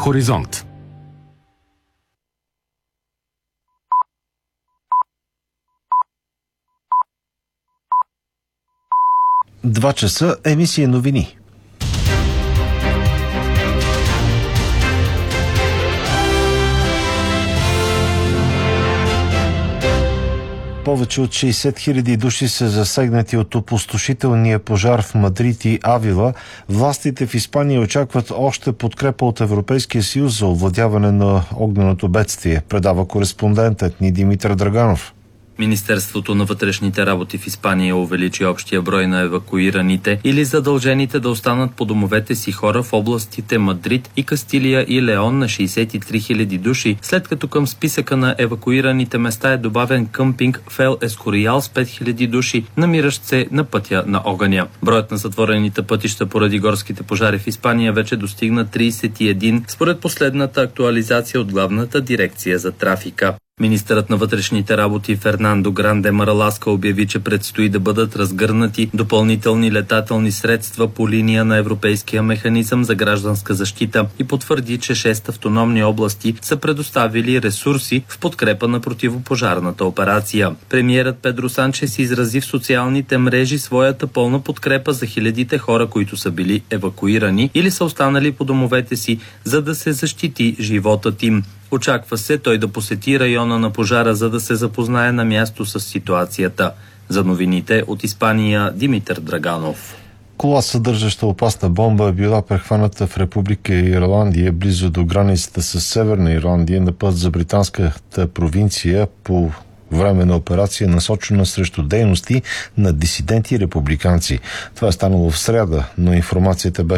Хоризонт. Два часа, емисия новини. Повече от 60 000 души са засегнати от опустошителния пожар в Мадрид и Авила. Властите в Испания очакват още подкрепа от Европейския съюз за овладяване на огненото бедствие, предава кореспондентът ни Димитър Драганов. Министерството на вътрешните работи в Испания увеличи общия брой на евакуираните или задължените да останат по домовете си хора в областите Мадрид и Кастилия и Леон на 63 000 души, след като към списъка на евакуираните места е добавен къмпинг в Ел Ескориал с 5000 души, намиращ се на пътя на огъня. Броят на затворените пътища поради горските пожари в Испания вече достигна 31, според последната актуализация от главната дирекция за трафика. Министърът на вътрешните работи Фернандо Гранде Мараласка обяви, че предстои да бъдат разгърнати допълнителни летателни средства по линия на Европейския механизъм за гражданска защита и потвърди, че 6 автономни области са предоставили ресурси в подкрепа на противопожарната операция. Премиерът Педро Санчес изрази в социалните мрежи своята пълна подкрепа за хилядите хора, които са били евакуирани или са останали по домовете си, за да се защити животът им. Очаква се той да посети района на пожара, за да се запознае на място с ситуацията. За новините от Испания, Димитър Драганов. Кола, съдържаща опасна бомба, е била прехваната в Република Ирландия, близо до границата с Северна Ирландия, на път за британската провинция по време на операция, насочена срещу дейности на дисиденти и републиканци. Това е станало в сряда, но информацията беше